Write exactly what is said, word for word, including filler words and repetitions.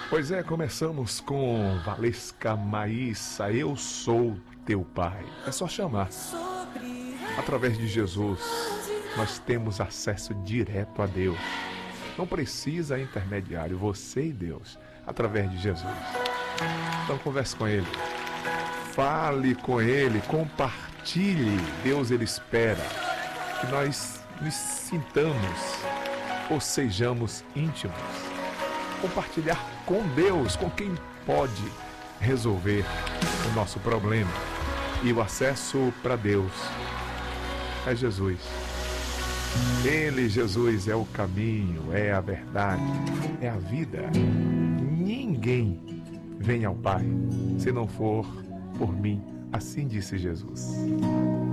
Pois é, começamos com Valesca Maíssa, eu sou teu pai. É só chamar. Através de Jesus, nós temos acesso direto a Deus. Não precisa intermediário, você e Deus, através de Jesus. Então converse com Ele, fale com Ele, compartilhe. Deus, Ele espera que nós nos sintamos ou sejamos íntimos. Compartilhar com Deus, com quem pode resolver o nosso problema. E o acesso para Deus é Jesus. Ele, Jesus, é o caminho, é a verdade, é a vida. Ninguém vem ao Pai se não for por mim, assim disse Jesus.